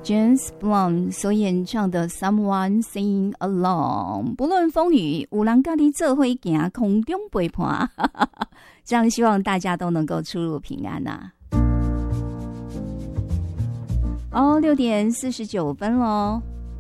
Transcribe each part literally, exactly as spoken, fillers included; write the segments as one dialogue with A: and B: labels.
A: James Blunt 所演唱的 Someone Sing Along， 不论风雨，有人跟你做伙行，空中陪伴。这样希望大家都能够出入平安啊。哦，六点四十九分咯。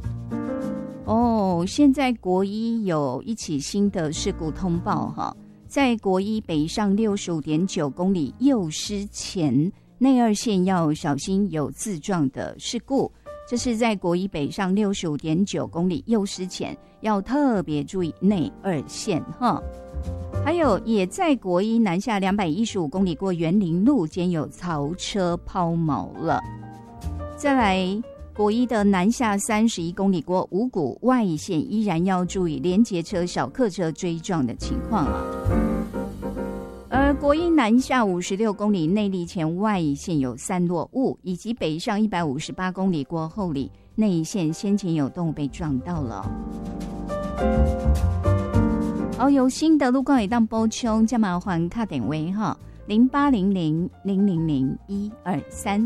A: 哦，现在国一有一起新的事故通报哈，在国一北上六十五点九公里右失前内二线要小心有自撞的事故，这是在国一北上六十五点九公里右失前要特别注意内二线哈。还有也在国一南下两百一十五公里过园林路间有槽车抛锚了。再来国一的南下三十一公里过五股外线依然要注意连结车小客车追撞的情况啊。而国一南下五十六公里内坜前外线有散落物，以及北上一百五十八公里过后里内线先前有动物被撞到了。哦，有新的路况也当补充，加麻烦卡点位哈零八零零零零零一二三。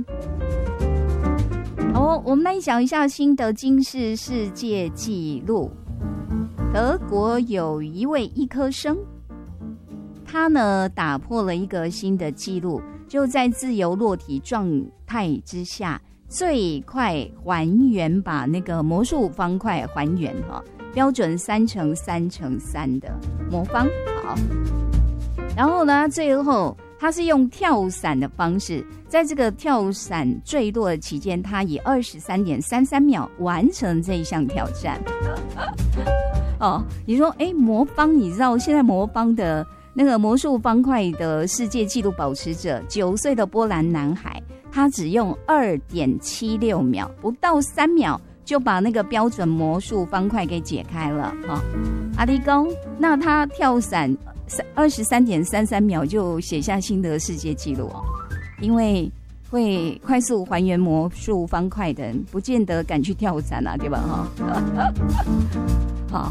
A: 哦，我们来讲一下新的金氏世界纪录。德国有一位医科生，他呢打破了一个新的纪录，就在自由落体状态之下，最快还原把那个魔术方块还原哈，标准三乘三乘三的魔方。好，然后呢，最后他是用跳伞的方式，在这个跳伞坠落的期间，他以二十三点三三秒完成这一项挑战。哦，你说，哎，魔方，你知道现在魔方的那个魔术方块的世界纪录保持者，九岁的波兰男孩，他只用二点七六秒，不到三秒就把那个标准魔术方块给解开了。哈、哦，阿里公，那他跳伞二十三点三三秒就写下新的世界纪录哦，因为会快速还原魔术方块的人，不见得敢去跳伞啊，对吧？哈、哦，好。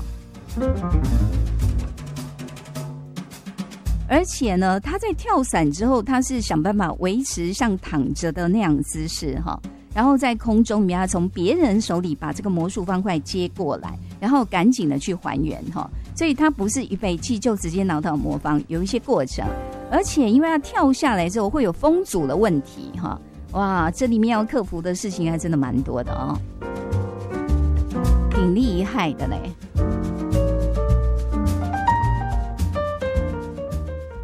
A: 而且呢，他在跳伞之后，他是想办法维持像躺着的那样姿势哈，然后在空中里面，他从别人手里把这个魔术方块接过来，然后赶紧的去还原哈。所以他不是预备器就直接拿到魔方，有一些过程，而且因为他跳下来之后会有风阻的问题哈，哇，这里面要克服的事情还真的蛮多的哦，挺厉害的嘞。